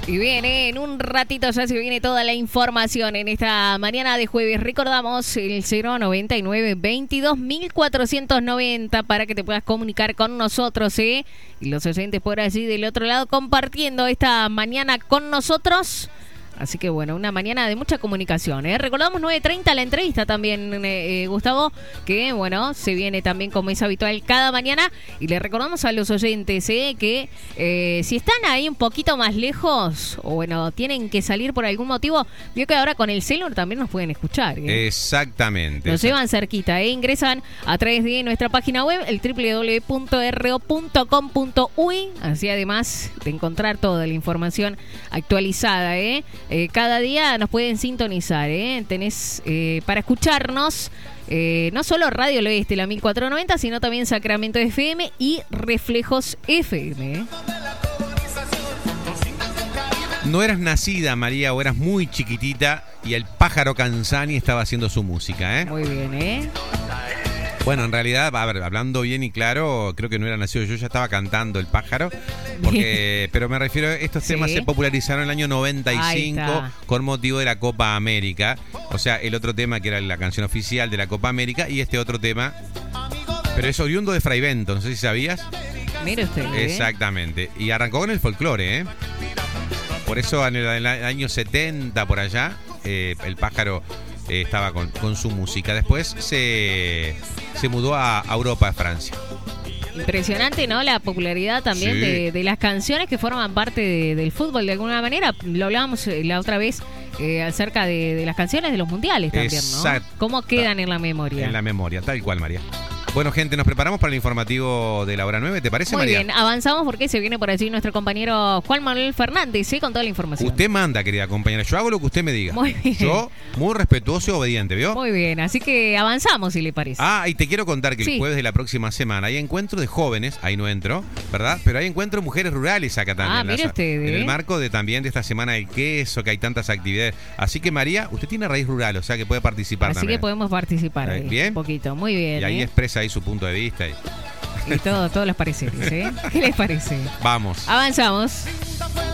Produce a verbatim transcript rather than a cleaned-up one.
Y viene, en un ratito ya se viene toda la información en esta mañana de jueves. Recordamos el cero noventa y nueve veintidós mil cuatrocientos noventa para que te puedas comunicar con nosotros, ¿eh? Y los oyentes por allí del otro lado compartiendo esta mañana con nosotros. Así que bueno, una mañana de mucha comunicación, ¿eh? Recordamos nueve treinta la entrevista también, eh, Gustavo, que bueno, se viene también como es habitual cada mañana. Y le recordamos a los oyentes, ¿eh? que eh, si están ahí un poquito más lejos, o bueno, tienen que salir por algún motivo, vio que ahora con el celular también nos pueden escuchar, ¿eh? Exactamente. Nos llevan cerquita, ¿eh? Ingresan a través de nuestra página web, el doble u doble u doble u punto r o punto com punto u y, así además de encontrar toda la información actualizada, ¿eh? Eh, cada día nos pueden sintonizar, ¿eh? Tenés eh, para escucharnos eh, no solo Radio El Oeste, la mil cuatrocientos noventa, sino también Sacramento F M y Reflejos F M, ¿eh? No eras nacida, María, o eras muy chiquitita y el pájaro Canzani estaba haciendo su música, ¿eh? Muy bien, ¿eh? Bueno, en realidad, a ver, hablando bien y claro, creo que no era nacido yo, ya estaba cantando el pájaro, porque, pero me refiero, estos Sí. temas se popularizaron en el año noventa y cinco con motivo de la Copa América, o sea, el otro tema que era la canción oficial de la Copa América y este otro tema, pero es oriundo de Fraivento, no sé si sabías. Mire usted, ¿eh? Exactamente, y arrancó con el folclore, ¿eh? Por eso en el, en el año setenta por allá, eh, el pájaro eh, estaba con, con su música. Después se, se mudó a, a Europa, a Francia. Impresionante, ¿no? La popularidad también Sí. de, de las canciones que forman parte de, del fútbol de alguna manera. Lo hablábamos eh, la otra vez eh, acerca de, de las canciones de los mundiales también, ¿no? Exacto. ¿Cómo quedan en la memoria? En la memoria, tal cual, María. Bueno, gente, nos preparamos para el informativo de la hora nueve, ¿te parece, Muy María? bien, avanzamos porque se viene por allí nuestro compañero Juan Manuel Fernández, ¿sí? Con toda la información. Usted manda, querida compañera. Yo hago lo que usted me diga. Muy bien. Yo, muy respetuoso y obediente, ¿vio? Muy bien, así que avanzamos, si le parece. Ah, y te quiero contar que Sí. el jueves de la próxima semana hay encuentro de jóvenes, ahí no entro, ¿verdad? Pero hay encuentro de mujeres rurales acá también. Ah, mire Las- usted, En ¿eh? el marco de también de esta semana del queso, que hay tantas actividades. Así que, María, usted tiene raíz rural, o sea que puede participar Así también. que podemos participar ahí, Bien. un poquito. Muy bien, Y ahí ¿eh? expresa ahí su punto de vista. Y... Y todo, todos los pareceres, ¿eh? ¿Qué les parece? Vamos. Avanzamos.